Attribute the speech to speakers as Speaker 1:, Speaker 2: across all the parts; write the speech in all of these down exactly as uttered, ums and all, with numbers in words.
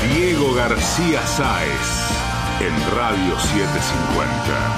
Speaker 1: Diego García Sáez en Radio setecientos cincuenta.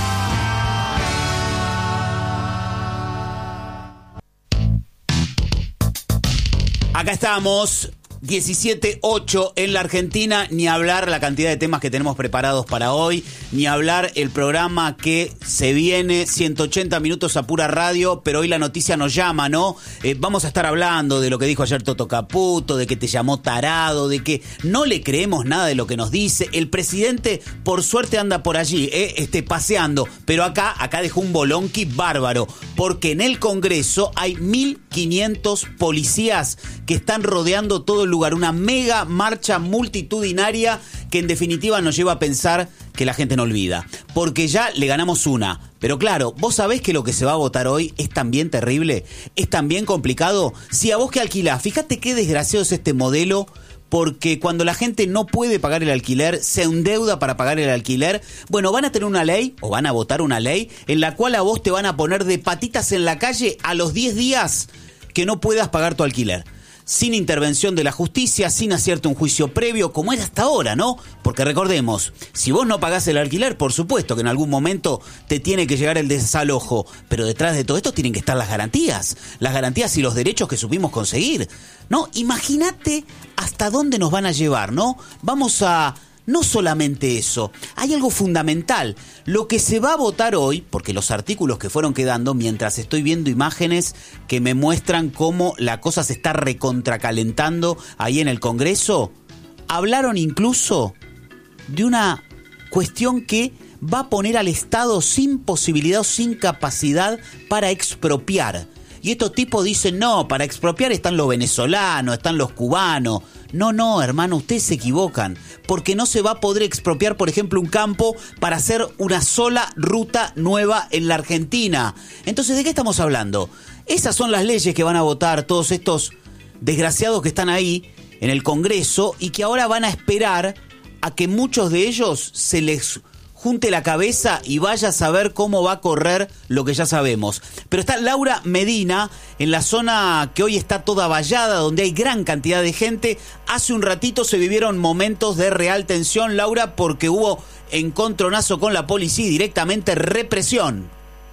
Speaker 2: Acá estamos, diecisiete ocho en la Argentina, ni hablar la cantidad de temas que tenemos preparados para hoy, ni hablar el programa que se viene, ciento ochenta minutos a pura radio, pero hoy la noticia nos llama, ¿no? Eh, vamos a estar hablando de lo que dijo ayer Toto Caputo, de que te llamó tarado, de que no le creemos nada de lo que nos dice. El presidente, por suerte, anda por allí, eh, este, paseando, pero acá, acá dejó un bolonqui bárbaro, porque en el Congreso hay mil quinientos policías que están rodeando todo el lugar, una mega marcha multitudinaria que en definitiva nos lleva a pensar que la gente no olvida, porque ya le ganamos una. Pero claro, vos sabés que lo que se va a votar hoy es también terrible, es también complicado. Si a vos que alquilás, fíjate qué desgraciado es este modelo, porque cuando la gente no puede pagar el alquiler, se endeuda para pagar el alquiler, bueno, van a tener una ley, o van a votar una ley, en la cual a vos te van a poner de patitas en la calle a los diez días que no puedas pagar tu alquiler. Sin intervención de la justicia, sin hacerte un juicio previo, como era hasta ahora, ¿no? Porque recordemos, si vos no pagás el alquiler, por supuesto que en algún momento te tiene que llegar el desalojo, pero detrás de todo esto tienen que estar las garantías, las garantías y los derechos que supimos conseguir, ¿no? Imagínate hasta dónde nos van a llevar, ¿no? Vamos a... No solamente eso, hay algo fundamental. Lo que se va a votar hoy, porque los artículos que fueron quedando, mientras estoy viendo imágenes que me muestran cómo la cosa se está recontracalentando ahí en el Congreso, hablaron incluso de una cuestión que va a poner al Estado sin posibilidad o sin capacidad para expropiar. Y estos tipos dicen, no, para expropiar están los venezolanos, están los cubanos. No, no, hermano, ustedes se equivocan, porque no se va a poder expropiar, por ejemplo, un campo para hacer una sola ruta nueva en la Argentina. Entonces, ¿de qué estamos hablando? Esas son las leyes que van a votar todos estos desgraciados que están ahí en el Congreso y que ahora van a esperar a que muchos de ellos se les junte la cabeza y vaya a saber cómo va a correr lo que ya sabemos. Pero está Laura Medina en la zona que hoy está toda vallada, donde hay gran cantidad de gente. Hace un ratito se vivieron momentos de real tensión, Laura, porque hubo encontronazo con la policía y directamente represión.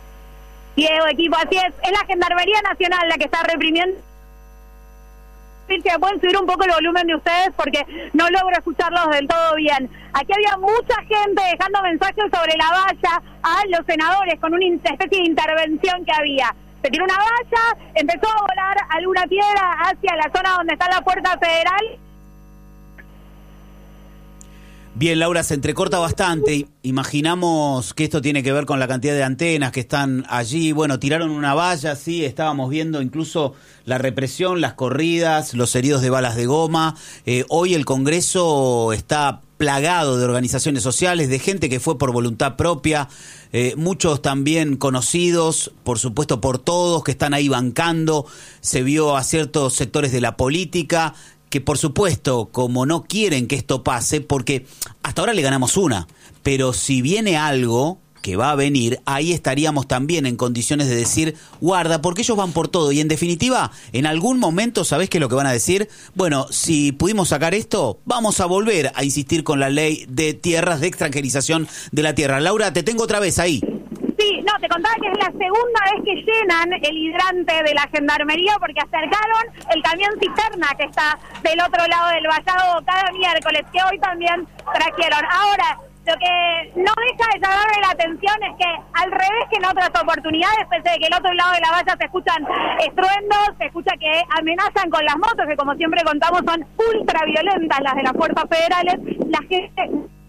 Speaker 3: Diego, equipo, así es. Es la Gendarmería Nacional la que está reprimiendo. ¿Pueden subir un poco el volumen de ustedes? Porque no logro escucharlos del todo bien. Aquí había mucha gente dejando mensajes sobre la valla a los senadores con una especie de intervención que había. Se tiró una valla, empezó a volar alguna piedra hacia la zona donde está la Puerta Federal.
Speaker 2: Bien, Laura, se entrecorta bastante. Imaginamos que esto tiene que ver con la cantidad de antenas que están allí. Bueno, tiraron una valla, sí, estábamos viendo incluso la represión, las corridas, los heridos de balas de goma. Eh, hoy el Congreso está plagado de organizaciones sociales, de gente que fue por voluntad propia, eh, muchos también conocidos, por supuesto por todos, que están ahí bancando. Se vio a ciertos sectores de la política que por supuesto, como no quieren que esto pase, porque hasta ahora le ganamos una, pero si viene algo que va a venir, ahí estaríamos también en condiciones de decir, guarda, porque ellos van por todo, y en definitiva, en algún momento, ¿sabés qué es lo que van a decir? Bueno, si pudimos sacar esto, vamos a volver a insistir con la ley de tierras, de extranjerización de la tierra. Laura, te tengo otra vez ahí.
Speaker 3: Sí, no, te contaba que es la segunda vez que llenan el hidrante de la Gendarmería porque acercaron el camión cisterna que está del otro lado del vallado cada miércoles, que hoy también trajeron. Ahora, lo que no deja de llamarme la atención es que, al revés que en otras oportunidades, pese a que el otro lado de la valla se escuchan estruendos, se escucha que amenazan con las motos, que como siempre contamos son ultra violentas las de las fuerzas federales, la gente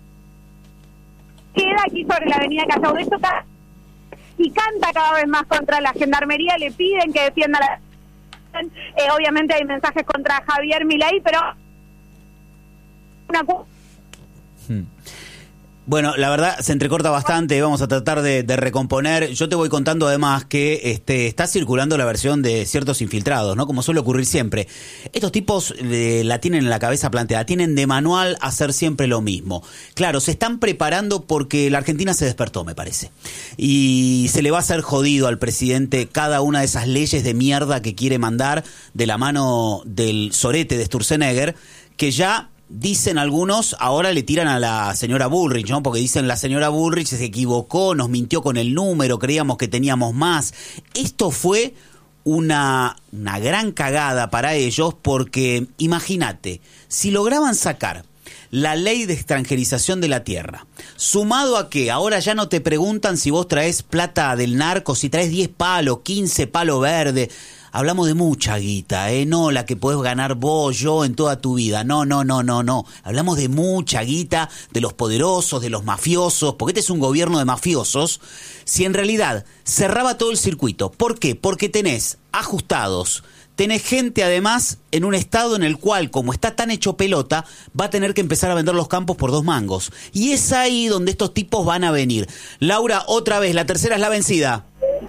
Speaker 3: queda aquí sobre la avenida Callao de Soca y canta cada vez más contra la Gendarmería, le piden que defienda la... Eh, obviamente hay mensajes contra Javier Milei, pero... Una...
Speaker 2: Hmm. Bueno, la verdad se entrecorta bastante, vamos a tratar de, de recomponer. Yo te voy contando además que este, está circulando la versión de ciertos infiltrados, ¿no? Como suele ocurrir siempre. Estos tipos eh, la tienen en la cabeza planteada, tienen de manual hacer siempre lo mismo. Claro, se están preparando porque la Argentina se despertó, me parece. Y se le va a hacer jodido al presidente cada una de esas leyes de mierda que quiere mandar de la mano del sorete de Sturzenegger, que ya... dicen algunos, ahora le tiran a la señora Bullrich, ¿no? Porque dicen la señora Bullrich se equivocó, nos mintió con el número, creíamos que teníamos más. Esto fue una, una gran cagada para ellos porque, imagínate, si lograban sacar la ley de extranjerización de la tierra, sumado a que ahora ya no te preguntan si vos traes plata del narco, si traes diez palos, quince palos verdes. Hablamos de mucha guita, ¿eh? No la que podés ganar vos, yo, en toda tu vida. No, no, no, no, no. Hablamos de mucha guita, de los poderosos, de los mafiosos, porque este es un gobierno de mafiosos. Si en realidad cerraba todo el circuito. ¿Por qué? Porque tenés ajustados, tenés gente además en un estado en el cual, como está tan hecho pelota, va a tener que empezar a vender los campos por dos mangos. Y es ahí donde estos tipos van a venir. Laura, otra vez, la tercera es la vencida.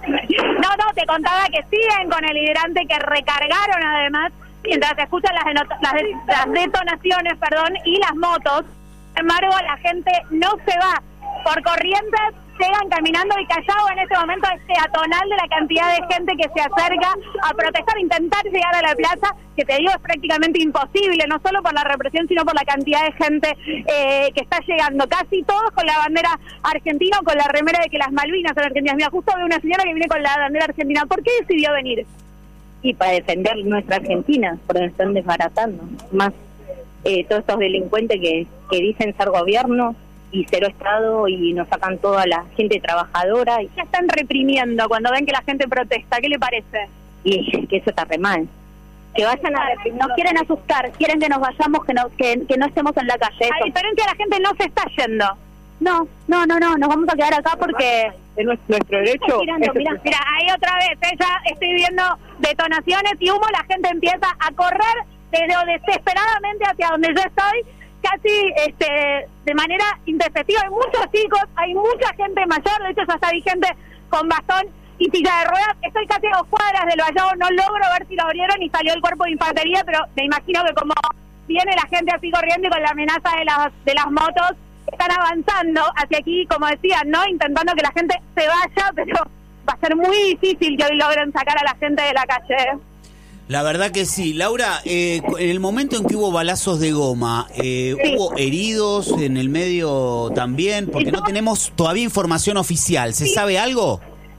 Speaker 3: No, no, te contaba que siguen con el hidrante, que recargaron además, mientras se escuchan las, denota- las, de- las detonaciones, perdón, y las motos. Sin embargo, la gente no se va. Por Corrientes llegan caminando y Callao en este momento es peatonal de la cantidad de gente que se acerca a protestar, intentar llegar a la plaza, que te digo es prácticamente imposible, no solo por la represión, sino por la cantidad de gente eh, que está llegando. Casi todos con la bandera argentina o con la remera de que las Malvinas son argentinas. Mira, justo veo una señora que viene con la bandera argentina. ¿Por qué decidió venir?
Speaker 4: Y para defender nuestra Argentina, porque nos están desbaratando. Más eh, todos estos delincuentes que, que dicen ser gobierno y cero Estado y nos sacan toda la gente trabajadora. Y
Speaker 3: Ya están reprimiendo cuando ven que la gente protesta. ¿Qué le parece?
Speaker 4: y que eso está re mal.
Speaker 3: Que vayan a reprimir. Nos quieren asustar, quieren que nos vayamos, que no, que, que no estemos en la calle. A diferencia, la gente no se está yendo. No, no, no, no, nos vamos a quedar acá porque...
Speaker 4: Es nuestro derecho.
Speaker 3: Mirando, mira, mira, ahí otra vez, ¿eh? Ya estoy viendo detonaciones y humo, la gente empieza a correr desde desesperadamente hacia donde yo estoy, casi este de manera indefectiva. Hay muchos chicos, hay mucha gente mayor, de hecho ya está vigente con bastón y silla de ruedas. Estoy casi a dos cuadras del vallado, no logro ver si lo abrieron y salió el cuerpo de infantería, pero me imagino que como viene la gente así corriendo y con la amenaza de las, de las motos, están avanzando hacia aquí, como decía, ¿no? Intentando que la gente se vaya, pero va a ser muy difícil que hoy logren sacar a la gente de la calle.
Speaker 2: La verdad que sí. Laura, eh, en el momento en que hubo balazos de goma, eh,
Speaker 3: Sí.
Speaker 2: ¿hubo heridos en el medio también? Porque no tenemos todavía información oficial. ¿Se
Speaker 3: Sí.
Speaker 2: sabe algo?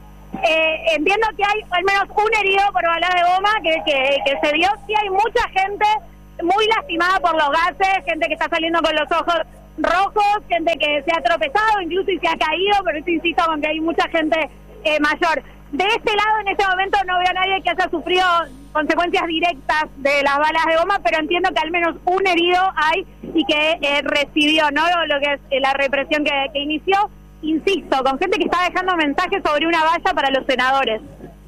Speaker 3: Eh, entiendo que hay al menos un herido por balas de goma que, que, que se dio. Sí, hay mucha gente muy lastimada por los gases, gente que está saliendo con los ojos rojos, gente que se ha tropezado, incluso y se ha caído, pero esto insisto con que hay mucha gente eh, mayor. De este lado, en este momento, no veo a nadie que haya sufrido consecuencias directas de las balas de goma, pero entiendo que al menos un herido hay y que eh, recibió, ¿no? Lo que es eh, la represión que, que inició, insisto, con gente que está dejando mensajes sobre una valla para los senadores.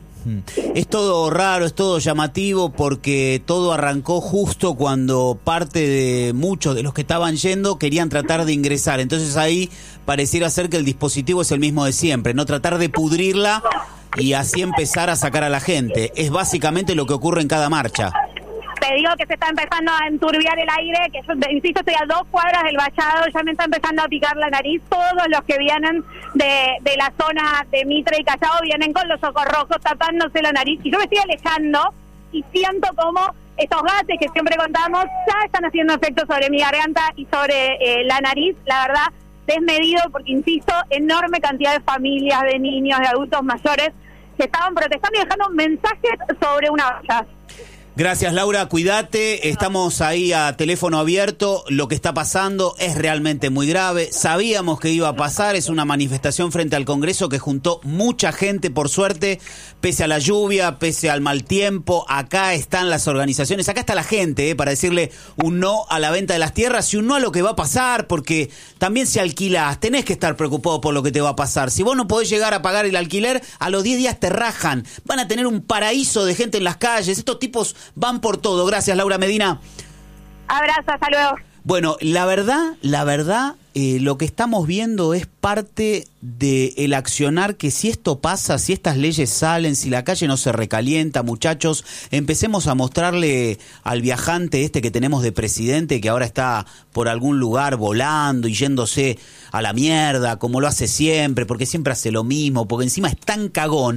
Speaker 2: Es todo raro, es todo llamativo porque todo arrancó justo cuando parte de muchos de los que estaban yendo querían tratar de ingresar. Entonces ahí pareciera ser que el dispositivo es el mismo de siempre, no tratar de pudrirla y así empezar a sacar a la gente. Es básicamente lo que ocurre en cada marcha.
Speaker 3: Te digo que se está empezando a enturbiar el aire, que yo, insisto, estoy a dos cuadras del vallado, ya me está empezando a picar la nariz. Todos los que vienen de, de la zona de Mitre y Callao vienen con los ojos rojos, tapándose la nariz. Y yo me estoy alejando y siento como estos gases que siempre contamos ya están haciendo efecto sobre mi garganta y sobre eh, la nariz. La verdad, desmedido, porque insisto, enorme cantidad de familias, de niños, de adultos mayores que estaban protestando y dejando mensajes sobre una valla.
Speaker 2: Gracias, Laura, cuídate, estamos ahí a teléfono abierto, lo que está pasando es realmente muy grave, sabíamos que iba a pasar, es una manifestación frente al Congreso que juntó mucha gente, por suerte, pese a la lluvia, pese al mal tiempo, acá están las organizaciones, acá está la gente, eh, para decirle un no a la venta de las tierras y un no a lo que va a pasar, porque también si alquilás, tenés que estar preocupado por lo que te va a pasar, si vos no podés llegar a pagar el alquiler, a los diez días te rajan, van a tener un paraíso de gente en las calles, estos tipos van por todo. Gracias, Laura Medina.
Speaker 3: Abrazo, hasta luego.
Speaker 2: Bueno, la verdad, la verdad, eh, lo que estamos viendo es parte del accionar que si esto pasa, si estas leyes salen, si la calle no se recalienta, muchachos, empecemos a mostrarle al viajante este que tenemos de presidente, que ahora está por algún lugar volando y yéndose a la mierda, como lo hace siempre, porque siempre hace lo mismo, porque encima es tan cagón,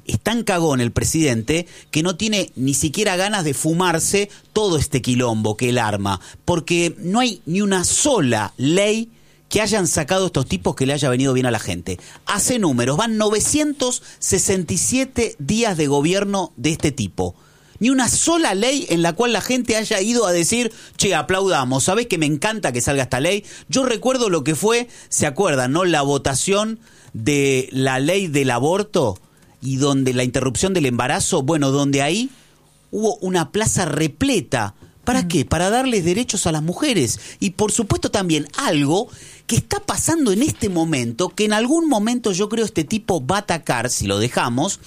Speaker 2: es tan cagón el presidente que no tiene ni siquiera ganas de fumarse todo este quilombo que él arma, porque no hay ni una sola ley que hayan sacado estos tipos que le haya venido bien a la gente. Hace números, van novecientos sesenta y siete días de gobierno de este tipo. Ni una sola ley en la cual la gente haya ido a decir, che, aplaudamos, ¿sabés que me encanta que salga esta ley? Yo recuerdo lo que fue, ¿se acuerdan, no? La votación de la ley del aborto y donde la interrupción del embarazo, bueno, donde ahí hubo una plaza repleta. ¿Para qué? Para darles derechos a las mujeres. Y por supuesto también algo que está pasando en este momento, que en algún momento yo creo este tipo va a atacar, si lo dejamos.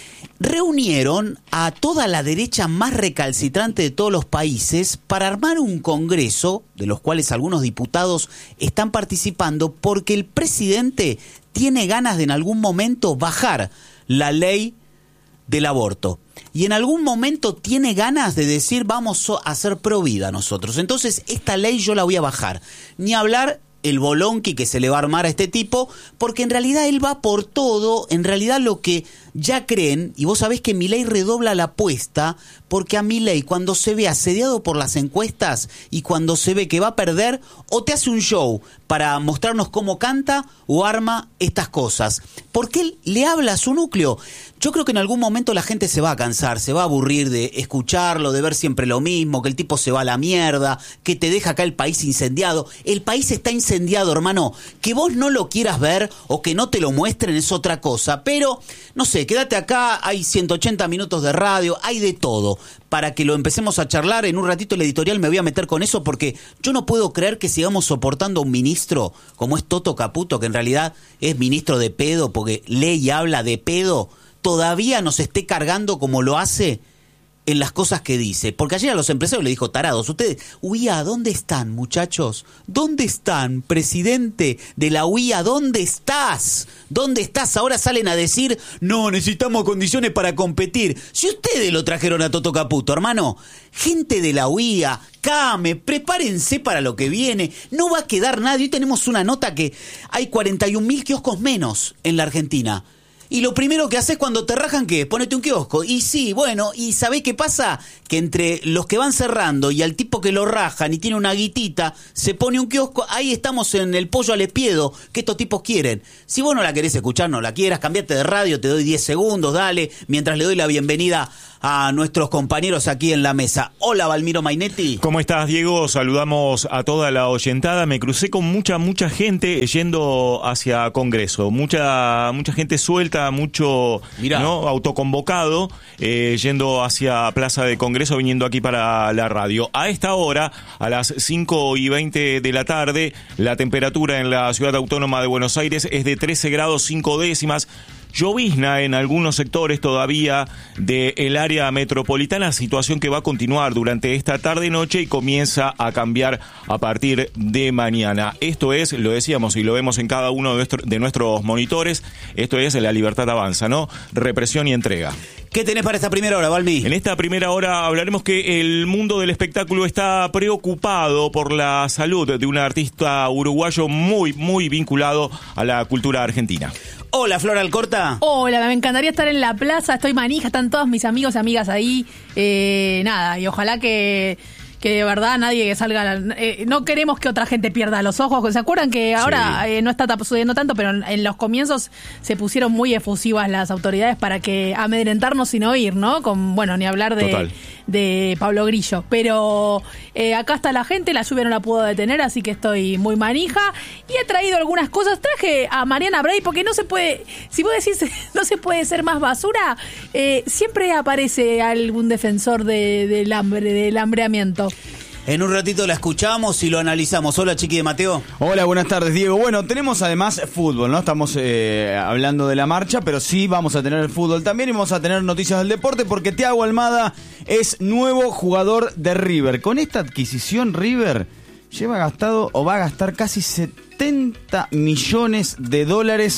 Speaker 2: Reunieron a toda la derecha más recalcitrante de todos los países para armar un congreso, de los cuales algunos diputados están participando, porque el presidente tiene ganas de en algún momento bajar la ley del aborto. Y en algún momento tiene ganas de decir, vamos a ser pro vida nosotros. Entonces, esta ley yo la voy a bajar. Ni hablar el bolonqui que se le va a armar a este tipo, porque en realidad él va por todo, en realidad lo que ya creen, y vos sabés que Milei redobla la apuesta, porque a Milei cuando se ve asediado por las encuestas y cuando se ve que va a perder, o te hace un show para mostrarnos cómo canta o arma estas cosas, porque él le habla a su núcleo. Yo creo que en algún momento la gente se va a cansar, se va a aburrir de escucharlo, de ver siempre lo mismo, que el tipo se va a la mierda, que te deja acá el país incendiado. El país está incendiado, hermano. Que vos no lo quieras ver o que no te lo muestren es otra cosa, pero no sé, quédate acá, hay ciento ochenta minutos de radio, hay de todo, para que lo empecemos a charlar. En un ratito el editorial me voy a meter con eso, porque yo no puedo creer que sigamos soportando a un ministro como es Toto Caputo, que en realidad es ministro de pedo, porque lee y habla de pedo, todavía nos esté cargando como lo hace en las cosas que dice. Porque ayer a los empresarios le dijo, tarados, ustedes, U I A, ¿dónde están, muchachos? ¿Dónde están, presidente de la U I A? ¿Dónde estás? ¿Dónde estás? Ahora salen a decir, no, necesitamos condiciones para competir. Si ustedes lo trajeron a Toto Caputo, hermano, gente de la U I A, Came, prepárense para lo que viene. No va a quedar nadie. Hoy tenemos una nota que hay cuarenta y un mil kioscos menos en la Argentina. Y lo primero que haces cuando te rajan, ¿qué? Ponete un kiosco. Y sí, bueno, ¿y sabés qué pasa? Que entre los que van cerrando y al tipo que lo rajan y tiene una guitita, se pone un kiosco. Ahí estamos en el pollo al espiedo que estos tipos quieren. Si vos no la querés escuchar, no la quieras, cambiate de radio, te doy diez segundos, dale, mientras le doy la bienvenida a nuestros compañeros aquí en la mesa. Hola, Valmiro Mainetti.
Speaker 5: ¿Cómo estás, Diego? Saludamos a toda la oyentada. Me crucé con mucha, mucha gente yendo hacia Congreso. Mucha, mucha gente suelta, mucho ¿no? autoconvocado, eh, yendo hacia Plaza de Congreso, viniendo aquí para la radio. A esta hora, a las cinco y veinte de la tarde, la temperatura en la Ciudad Autónoma de Buenos Aires es de trece grados cinco décimas. Llovizna en algunos sectores todavía del área metropolitana, situación que va a continuar durante esta tarde-noche y comienza a cambiar a partir de mañana. Esto es, lo decíamos y lo vemos en cada uno de, nuestro, de nuestros monitores, esto es La Libertad Avanza, ¿no? Represión y entrega.
Speaker 2: ¿Qué tenés para esta primera hora, Valmi?
Speaker 5: En esta primera hora hablaremos que el mundo del espectáculo está preocupado por la salud de un artista uruguayo muy, muy vinculado a la cultura argentina.
Speaker 2: Hola, Flora Alcorta.
Speaker 6: Hola, me encantaría estar en la plaza, estoy manija, están todos mis amigos y amigas ahí. Eh, nada, y ojalá que... que de verdad nadie que salga... Eh, no queremos que otra gente pierda los ojos. ¿Se acuerdan que ahora sí. eh, no está sucediendo tanto, pero en, en los comienzos se pusieron muy efusivas las autoridades para que amedrentarnos sin oír, ¿no? Con, bueno, ni hablar de, de Pablo Grillo. Pero eh, acá está la gente, la lluvia no la puedo detener, así que estoy muy manija. Y he traído algunas cosas. Traje a Mariana Bray porque no se puede... Si vos decís no se puede ser más basura, eh, siempre aparece algún defensor de, del hambre, del hambreamiento.
Speaker 2: En un ratito la escuchamos y lo analizamos. Hola, Chiqui de Mateo.
Speaker 7: Hola, buenas tardes, Diego. Bueno, tenemos además fútbol, ¿no? Estamos eh, hablando de la marcha, pero sí vamos a tener el fútbol también y vamos a tener noticias del deporte porque Thiago Almada es nuevo jugador de River. Con esta adquisición, River lleva gastado o va a gastar casi setenta millones de dólares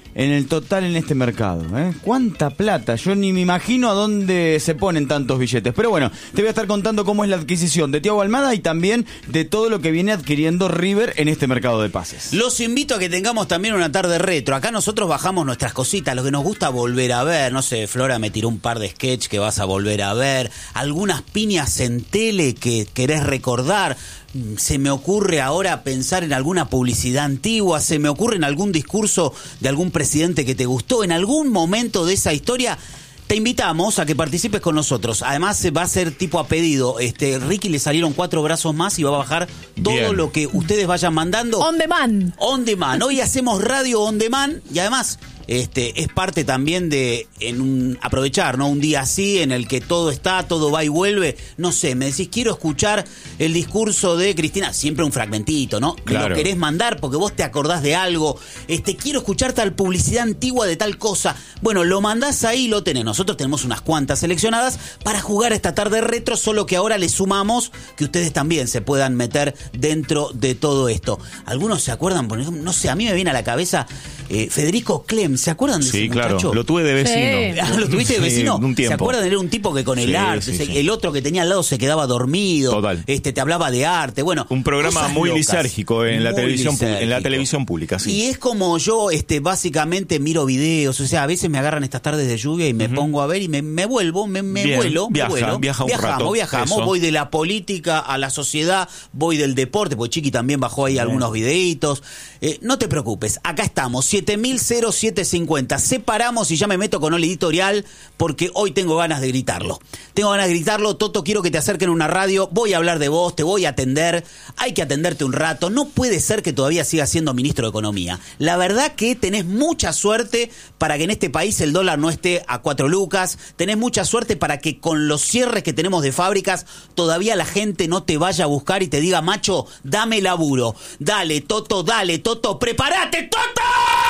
Speaker 7: en el total en este mercado, ¿eh? ¿Cuánta plata? Yo ni me imagino a dónde se ponen tantos billetes. Pero bueno, te voy a estar contando cómo es la adquisición de Thiago Almada y también de todo lo que viene adquiriendo River en este mercado de pases.
Speaker 2: Los invito a que tengamos también una tarde retro. Acá nosotros bajamos nuestras cositas, lo que nos gusta volver a ver. No sé, Flora me tiró un par de sketch que vas a volver a ver. Algunas piñas en tele que querés recordar. Se me ocurre ahora pensar en alguna publicidad antigua, se me ocurre en algún discurso de algún presidente que te gustó, en algún momento de esa historia. Te invitamos a que participes con nosotros. Además va a ser tipo a pedido. Este, Ricky le salieron cuatro brazos más y va a bajar todo Bien. Lo que ustedes vayan mandando.
Speaker 6: On demand.
Speaker 2: On demand. Hoy hacemos radio on demand y además este, es parte también de en un, aprovechar, ¿no? Un día así en el que todo está, todo va y vuelve. No sé, me decís, quiero escuchar el discurso de Cristina. Siempre un fragmentito, ¿no?
Speaker 5: Claro.
Speaker 2: Lo querés mandar porque vos te acordás de algo. Este, quiero escuchar tal publicidad antigua de tal cosa. Bueno, lo mandás ahí y lo tenés. Nosotros tenemos unas cuantas seleccionadas para jugar esta tarde retro, solo que ahora le sumamos que ustedes también se puedan meter dentro de todo esto. ¿Algunos se acuerdan? No sé, a mí me viene a la cabeza eh, Federico Clem. ¿Se acuerdan de
Speaker 5: sí,
Speaker 2: ese
Speaker 5: claro.
Speaker 2: muchacho?
Speaker 5: Lo tuve de vecino.
Speaker 2: Sí. ¿Lo tuviste de vecino?
Speaker 5: Sí, un tiempo.
Speaker 2: ¿Se acuerdan? Era un tipo que con el
Speaker 5: sí,
Speaker 2: arte,
Speaker 5: sí, sí.
Speaker 2: el otro que tenía al lado se quedaba dormido.
Speaker 5: Total.
Speaker 2: Este, te hablaba de arte. Bueno,
Speaker 5: un programa muy locas, lisérgico en la televisión
Speaker 2: lisérgico.
Speaker 5: en la televisión pública, sí.
Speaker 2: Y es como yo este básicamente miro videos, o sea, a veces me agarran estas tardes de lluvia y me uh-huh. pongo a ver y me, me vuelvo, me, me
Speaker 5: Bien,
Speaker 2: vuelo,
Speaker 5: viaja,
Speaker 2: me vuelo.
Speaker 5: Viaja un
Speaker 2: viajamos,
Speaker 5: rato,
Speaker 2: viajamos,
Speaker 5: eso.
Speaker 2: Voy de la política a la sociedad, voy del deporte, porque Chiqui también bajó ahí Bien. Algunos videitos. Eh, no te preocupes, acá estamos, siete mil siete cincuenta. Separamos y ya me meto con el editorial porque hoy tengo ganas de gritarlo. Tengo ganas de gritarlo, Toto, quiero que te acerquen a una radio, voy a hablar de vos, te voy a atender, hay que atenderte un rato. No puede ser que todavía sigas siendo ministro de Economía. La verdad que tenés mucha suerte para que en este país el dólar no esté a cuatro lucas, tenés mucha suerte para que con los cierres que tenemos de fábricas todavía la gente no te vaya a buscar y te diga, macho, dame laburo. Dale, Toto, dale, Toto, prepárate, Toto.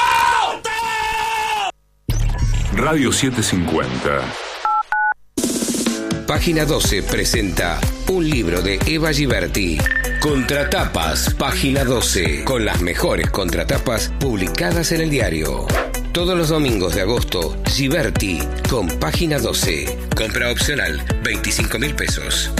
Speaker 1: Radio setecientos cincuenta.
Speaker 8: Página doce presenta un libro de Eva Giberti. Contratapas, Página doce, con las mejores contratapas publicadas en el diario. Todos los domingos de agosto, Giberti con Página doce. Compra opcional, veinticinco mil pesos.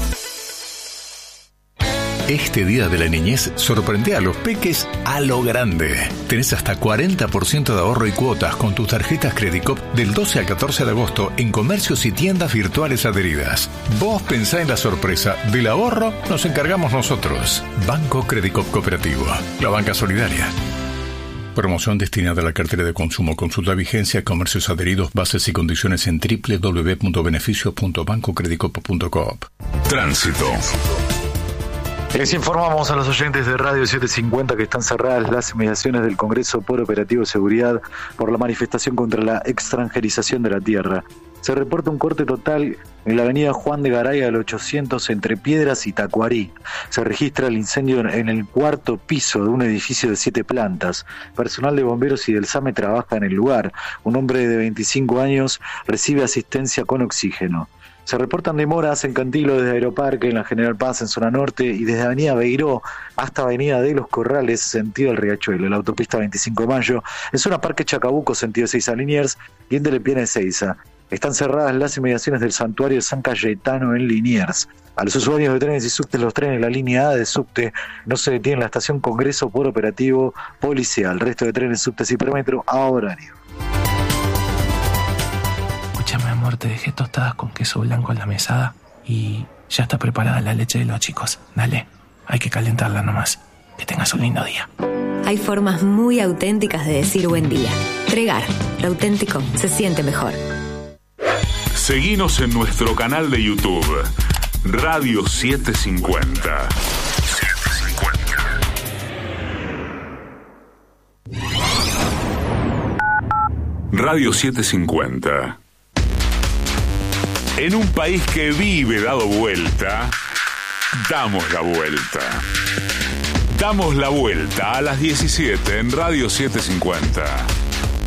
Speaker 9: Este día de la niñez sorprende a los peques a lo grande. Tenés hasta cuarenta por ciento de ahorro y cuotas con tus tarjetas Credicop del doce al catorce de agosto en comercios y tiendas virtuales adheridas. Vos pensá en la sorpresa. Del ahorro nos encargamos nosotros. Banco Credicop Cooperativo. La banca solidaria. Promoción destinada a la cartera de consumo. Consulta vigencia, comercios adheridos, bases y condiciones en doble u doble u doble u punto beneficios punto banco credicop punto coop.
Speaker 1: Tránsito.
Speaker 10: Les informamos a los oyentes de Radio setecientos cincuenta que están cerradas las inmediaciones del Congreso por Operativo de Seguridad por la manifestación contra la extranjerización de la tierra. Se reporta un corte total en la avenida Juan de Garay al ochocientos entre Piedras y Tacuarí. Se registra el incendio en el cuarto piso de un edificio de siete plantas. Personal de bomberos y del SAME trabaja en el lugar. Un hombre de veinticinco años recibe asistencia con oxígeno. Se reportan demoras en Cantilo desde Aeroparque, en la General Paz, en zona norte, y desde Avenida Beiró hasta Avenida de los Corrales, sentido el Riachuelo, la autopista veinticinco de mayo, en zona Parque Chacabuco, sentido Seiza Liniers, y en Telepiana de Seiza. Están cerradas las inmediaciones del santuario San Cayetano en Liniers. A los usuarios de trenes y subtes, los trenes de la línea A de subte no se detienen en la estación Congreso por operativo policial. El resto de trenes, subtes y premetro a horario.
Speaker 11: Escúchame, amor, te dejé tostadas con queso blanco en la mesada y ya está preparada la leche de los chicos. Dale, hay que calentarla nomás. Que tengas un lindo día.
Speaker 12: Hay formas muy auténticas de decir buen día. Tregar, lo auténtico se siente mejor.
Speaker 1: Seguinos en nuestro canal de YouTube, Radio setecientos cincuenta. Radio setecientos cincuenta. En un país que vive dado vuelta, damos la vuelta. Damos la vuelta a las diecisiete en Radio setecientos cincuenta.